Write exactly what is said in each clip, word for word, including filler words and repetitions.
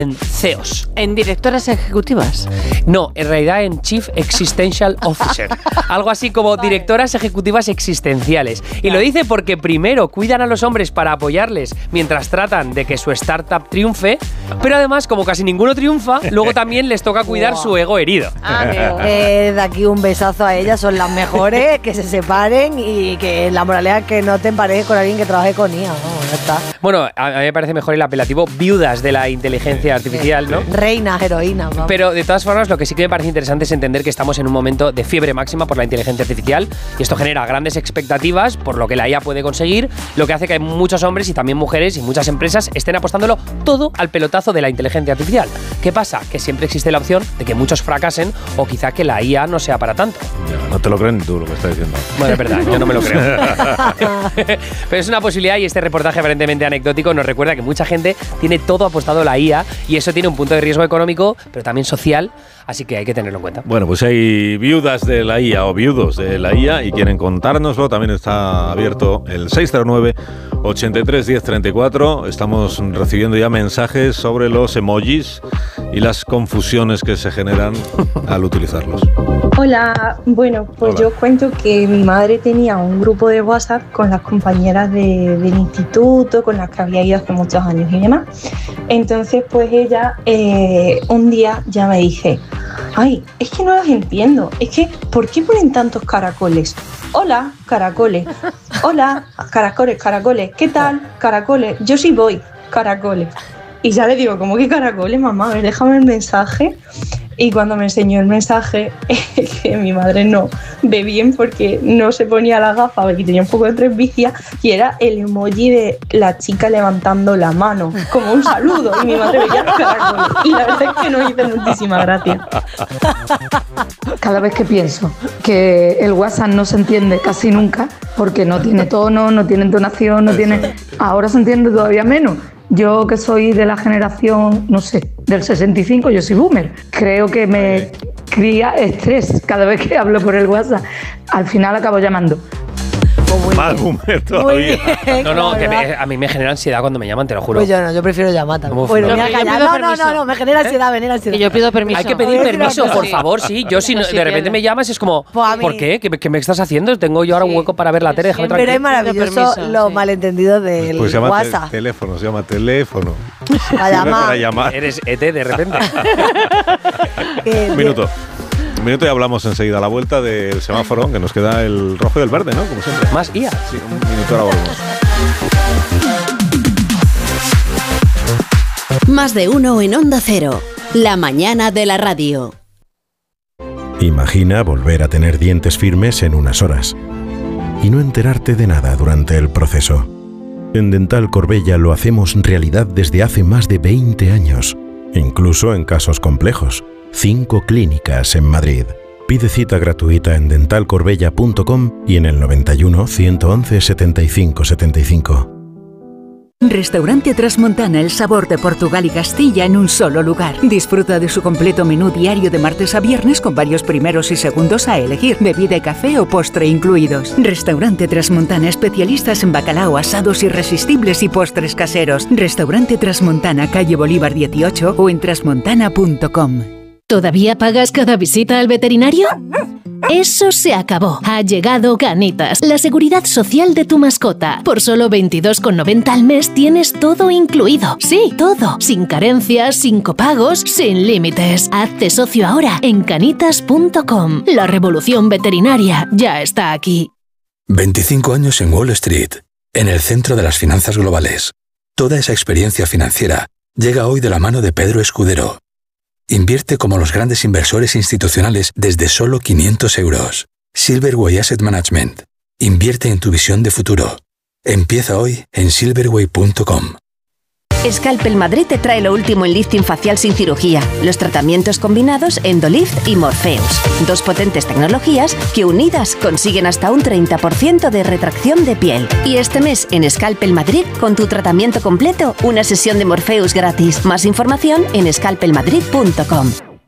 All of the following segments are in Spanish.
en C E Os. ¿En directoras ejecutivas? No, en realidad en Chief Existential Officer. Algo así como vale. directoras ejecutivas existenciales. Y lo dice porque primero cuidan a los hombres para apoyarles mientras tratan de que su startup triunfe, pero además, como casi ninguno triunfa, luego también les toca cuidar wow. su ego herido. Ah, eh, de aquí un besazo a ellas, son las mejores, que se separen y que la moraleja es que no te emparejes con alguien que trabaje con I A. No, ya está. Bueno, a mí me parece mejor el apelativo viudas de la inteligencia artificial, ¿no? Reinas, heroínas. Vamos. Pero de todas formas, lo que sí que me parece interesante es entender que estamos en un momento de fiebre máxima por la inteligencia artificial y esto genera grandes expectativas por lo que la I A puede conseguir, lo que hace que muchos hombres y también mujeres y muchas empresas estén apostándolo todo al pelotazo de la inteligencia artificial. ¿Qué pasa? Que siempre existe la opción de que muchos fracasen o quizá que la I A no sea para tanto. Ya, no te lo creen tú lo que estás diciendo. Bueno, es verdad, yo no me lo creo. Pero es una posibilidad y este reportaje aparentemente anecdótico nos recuerda que mucha gente tiene todo apostado a la I A y eso tiene un punto de riesgo económico, pero también social, así que hay que tenerlo en cuenta. Bueno, pues hay viudas de la I A o viudos de la I A y quieren contárnoslo, también está abierto el seis cero nueve, ochenta y tres, diez, treinta y cuatro. Estamos recibiendo ya mensajes sobre los emojis y las confusiones que se generan al utilizarlos. Hola, bueno, pues Hola. yo cuento que mi madre tenía un grupo de WhatsApp con las compañeras de, del instituto, con las que había ido hace muchos años y demás. Entonces, pues ella eh, un día ya me dice, ay, es que no las entiendo, es que, ¿por qué ponen tantos caracoles? Hola, caracoles. Hola, caracoles, caracoles. ¿Qué tal? Caracoles. Yo sí voy, caracoles. Y ya le digo, ¿cómo que caracoles, mamá? A ver, déjame el mensaje. Y cuando me enseñó el mensaje, que mi madre no ve bien porque no se ponía la gafa, porque tenía un poco de presbicia, y era el emoji de la chica levantando la mano, como un saludo, y mi madre veía los caracoles. Y la verdad es que nos hizo muchísima gracia. Cada vez que pienso que el WhatsApp no se entiende casi nunca, porque no tiene tono, no tiene entonación, no tiene... Ahora se entiende todavía menos. Yo que soy de la generación, no sé, del sesenta y cinco, yo soy boomer. Creo que me cría estrés cada vez que hablo por el WhatsApp. Al final acabo llamando. Muy Más bien. boomer todavía. Bien, no, no, que me, a mí me genera ansiedad cuando me llaman, te lo juro. Pues yo no, yo prefiero llamar también. Bueno, no, no, no, no, no, me genera ansiedad, me genera ansiedad. Y yo pido permiso. Hay que pedir permiso, por favor, sí. Yo si no, de repente me llamas es como, ¿por qué? ¿Qué, ¿Qué me estás haciendo? Tengo yo ahora un hueco para ver la tele, déjame tranquilo. Pero es maravilloso los sí. malentendidos del pues llama WhatsApp. Te, teléfono, se llama teléfono. Para llamar. Para llamar. Eres E T de repente. Un minuto. Un minuto y hablamos enseguida a la vuelta del semáforo, que nos queda el rojo y el verde, ¿no? Como siempre. Más I A. Sí, un minuto, ahora volvemos. Más de uno en Onda Cero. La mañana de la radio. Imagina volver a tener dientes firmes en unas horas y no enterarte de nada durante el proceso. En Dental Corbella lo hacemos realidad desde hace más de veinte años, incluso en casos complejos. Cinco clínicas en Madrid. Pide cita gratuita en dental corbella punto com y en el noventa y uno, ciento once, setenta y cinco setenta y cinco. Restaurante Trasmontana, el sabor de Portugal y Castilla en un solo lugar. Disfruta de su completo menú diario de martes a viernes con varios primeros y segundos a elegir, bebida y café o postre incluidos. Restaurante Trasmontana, especialistas en bacalao, asados irresistibles y postres caseros. Restaurante Trasmontana, calle Bolívar dieciocho o en trasmontana punto com. ¿Todavía pagas cada visita al veterinario? Eso se acabó. Ha llegado Canitas, la seguridad social de tu mascota. Por solo veintidós con noventa al mes tienes todo incluido. Sí, todo. Sin carencias, sin copagos, sin límites. Hazte socio ahora en canitas punto com. La revolución veterinaria ya está aquí. veinticinco años en Wall Street, en el centro de las finanzas globales. Toda esa experiencia financiera llega hoy de la mano de Pedro Escudero. Invierte como los grandes inversores institucionales desde solo quinientos euros. Silverway Asset Management. Invierte en tu visión de futuro. Empieza hoy en silverway punto com. Scalpel Madrid te trae lo último en lifting facial sin cirugía, los tratamientos combinados Endolift y Morpheus. Dos potentes tecnologías que unidas consiguen hasta un treinta por ciento de retracción de piel. Y este mes en Scalpel Madrid, con tu tratamiento completo, una sesión de Morpheus gratis. Más información en scalpel madrid punto com.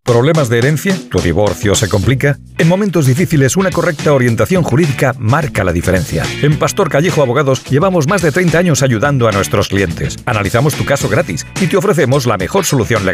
¿Problemas de herencia? ¿Tu divorcio se complica? En momentos difíciles, una correcta orientación jurídica marca la diferencia. En Pastor Callejo Abogados llevamos más de treinta años ayudando a nuestros clientes. Analizamos tu caso gratis y te ofrecemos la mejor solución legal